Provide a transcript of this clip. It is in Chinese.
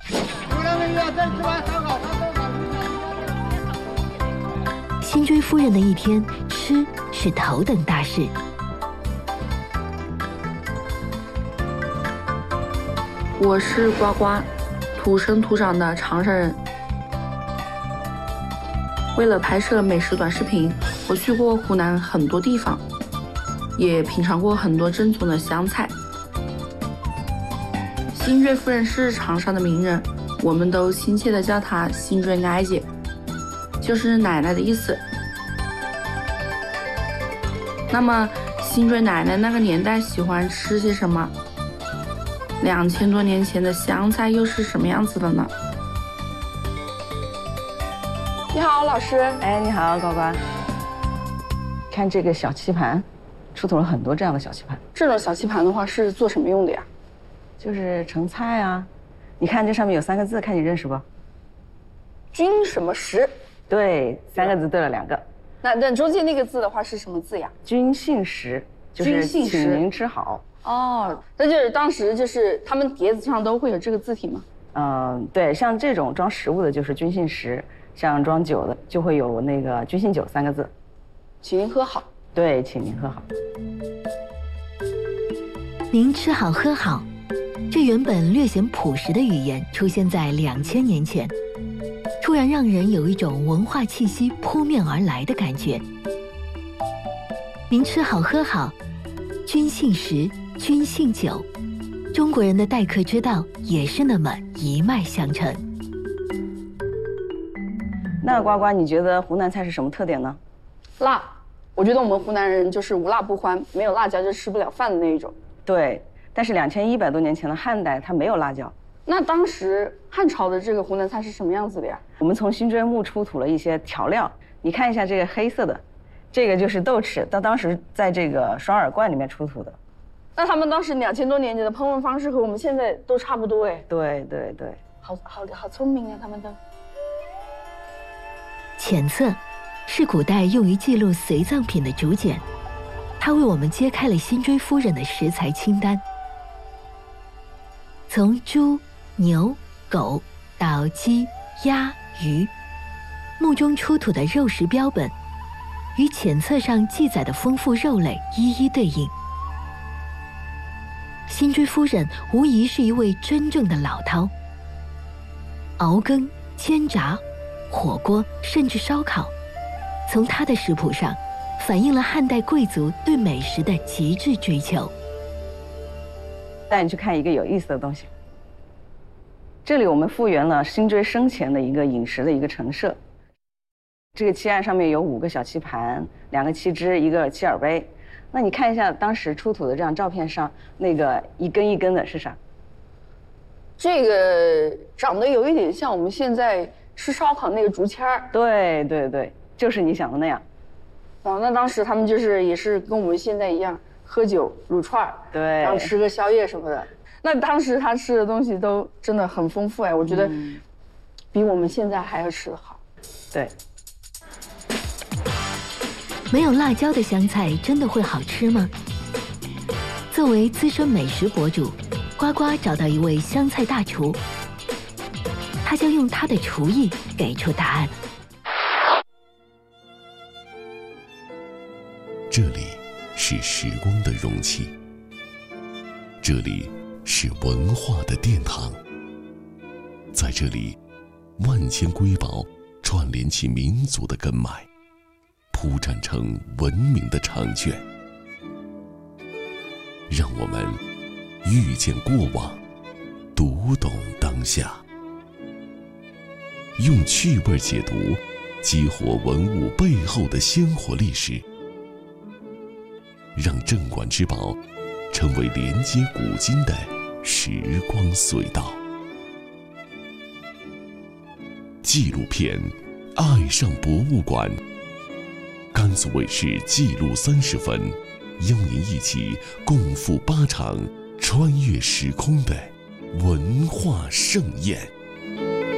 辛追夫人的一天，吃是头等大事。 我是呱呱，土生土长的长沙人。为了拍摄美食短视频，我去过湖南很多地方，也品尝过很多正宗的湘菜。辛追夫人是长沙的名人，我们都亲切地叫她辛追奶姐，就是奶奶的意思。那么辛追奶奶那个年代喜欢吃些什么？2000多年前的湘菜又是什么样子的呢？你好，老师。 哎，你好，呱呱。看这个小棋盘，出土了很多这样的小棋盘。 这种小棋盘的话是做什么用的呀？ 就是盛菜啊。你看这上面有3个字，看你认识不？ 君什么食？ 对，3个字对了2个。 那中间那个字的话是什么字呀？ 君幸食，就是请您吃好。 哦，那就是当时就是他们碟子上都会有这个字体吗？ 对，像这种装食物的就是君幸食，像装酒的就会有那个君幸酒3个字， 请您喝好。 对，请您喝好。 您吃好喝好，这原本略显朴实的语言出现在2000年前，突然让人有一种文化气息扑面而来的感觉。您吃好喝好，君幸食，君幸酒，中国人的待客之道也是那么一脉相承。 那呱呱，你觉得湖南菜是什么特点呢？ 辣，我觉得我们湖南人就是无辣不欢，没有辣椒就吃不了饭的那一种。 对，但是2100多年前的汉代它没有辣椒。 那当时汉朝的这个湖南菜是什么样子的呀？ 我们从辛追墓出土了一些调料，你看一下这个黑色的，这个就是豆豉，它当时在这个双耳罐里面出土的。 那他们当时2000多年前的烹饪方式和我们现在都差不多哎。 对对对， 好聪明啊，他们都。 浅册是古代用于记录随葬品的竹简，它为我们揭开了辛追夫人的食材清单，从猪、牛、狗到鸡、鸭、鱼，墓中出土的肉食标本与浅册上记载的丰富肉类一一对应。辛追夫人无疑是一位真正的老饕，熬羹、煎炸、火锅甚至烧烤，从她的食谱上反映了汉代贵族对美食的极致追求。 带你去看一个有意思的东西。这里我们复原了辛追生前的一个饮食的一个陈设。这个棋案上面有5个小棋盘，2个棋支，1个棋耳杯。那你看一下当时出土的这张照片上那个一根一根的是啥？ 这个长得有一点像我们现在吃烧烤那个竹签儿。 对对对，就是你想的那样。 哦，那当时他们就是也是跟我们现在一样，喝酒、撸串儿， 对， 然后吃个宵夜什么的。那当时他吃的东西都真的很丰富哎，我觉得比我们现在还要吃得好。 对。 没有辣椒的湘菜真的会好吃吗？作为资深美食博主，呱呱找到一位湘菜大厨，他将用他的厨艺给出答案。 这里是时光的容器，这里是文化的殿堂，在这里，万千瑰宝串联起民族的根脉，铺展成文明的长卷。让我们遇见过往，读懂当下，用趣味解读，激活文物背后的鲜活历史，让镇馆之宝成为连接古今的时光隧道。纪录片《爱上博物馆》，甘肃卫视纪录30分，邀您一起共赴8场穿越时空的文化盛宴。